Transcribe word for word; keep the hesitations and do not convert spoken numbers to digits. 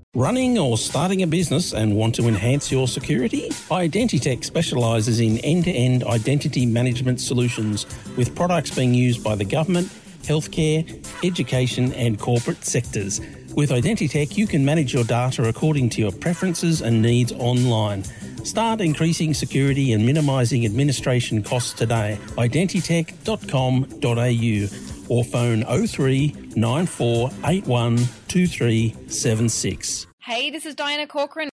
Running or starting a business and want to enhance your security? Identitech specialises in end-to-end identity management solutions with products being used by the government, healthcare, education and corporate sectors. With Identitech, you can manage your data according to your preferences and needs online. Start increasing security and minimising administration costs today. identitech dot com dot a u or phone oh three nine four eight one two three seven six. Hey, this is Diana Corcoran